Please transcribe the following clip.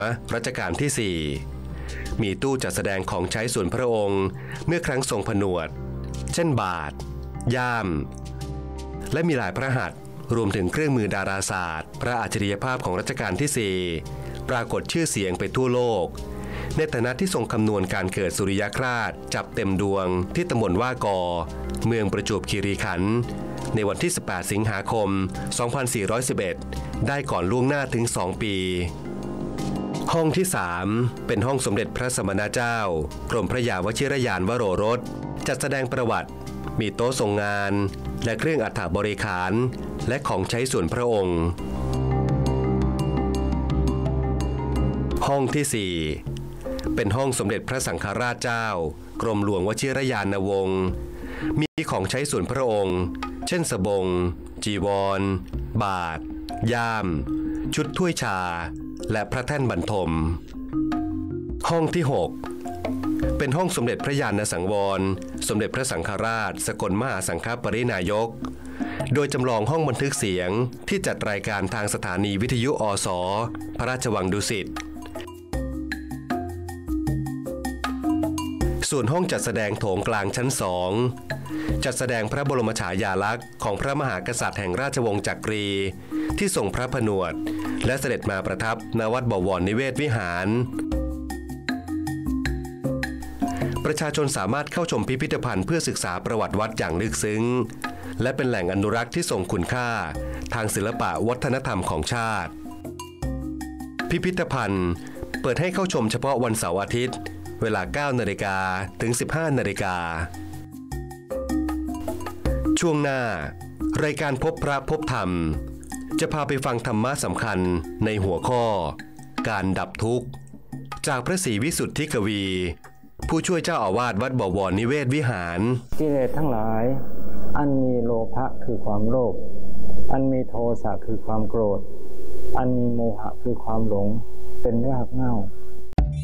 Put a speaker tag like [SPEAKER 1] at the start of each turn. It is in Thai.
[SPEAKER 1] รัชกาลที่ 4 มีตู้จัดแสดงของใช้ส่วนพระองค์เมื่อครั้งทรงผนวดเช่นบาทย่ามและมีหลายพระหัตถ์รวมถึงเครื่องมือดาราศาสตร์พระอัจฉริยภาพของรัชกาลที่ 4 ปรากฏชื่อเสียงไปทั่วโลกในฐานะที่ทรงคำนวณการเกิดสุริยคราสจับเต็มดวงที่ตำบลว่ากอเมืองประจวบคีรีขันธ์ในวันที่ 18 สิงหาคม 2411 ได้ก่อนล่วงหน้าถึง 2 ปี ห้องที่ 3 เป็นห้องสมเด็จพระสมณเจ้ากรมพระยาวชิรยานวโรรสจัดแสดงประวัติมีโต๊ะทรงงานและเครื่องอัฐบริขารและของใช้ส่วนพระองค์ห้องที่ 4 เป็นห้องสมเด็จพระสังฆราชเจ้ากรมหลวงวชิรยานวงศ์มีของใช้ส่วนพระองค์เช่นสบงจีวรบาทย่ามชุดถ้วยชาและพระแท่นบรรทมห้องที่ 6 เป็นห้องสมเด็จพระญาณสังวรสมเด็จพระสังฆราชสกลมหาสังฆปรินายกโดยจำลองห้องบันทึกเสียงที่จัดรายการทางสถานีวิทยุอส.พระราชวังดุสิตส่วนห้องจัดแสดงโถงกลางชั้น 2 จัดแสดงพระบรมฉายาลักษณ์ของพระมหากษัตริย์แห่งราชวงศ์จักรีที่ทรงพระผนวดและเสด็จมาประทับณวัดบวรนิเวศวิหารประชาชนสามารถเข้าชมพิพิธภัณฑ์เพื่อศึกษาประวัติวัดอย่างลึกซึ้งและเป็นแหล่งอนุรักษ์ที่ทรงคุณค่าทางศิลปะวัฒนธรรมของชาติพิพิธภัณฑ์เปิดให้เข้าชมเฉพาะวันเสาร์อาทิตย์เวลา 9 นาฬิกาถึง 15 นาฬิกาช่วงหน้ารายการพบพระพบธรรมจะพาไปฟังธรรมะสำคัญในหัวข้อการดับทุกข์จากพระศรีวิสุทธิกวีผู้ช่วยเจ้าอาวาสวัดบวรนิเวศวิหาร
[SPEAKER 2] กิเลสทั้งหลายอันมีโลภะคือความโลภอันมีโทสะคือความโกรธอันมีโมหะคือความหลงเป็นรากเหง้า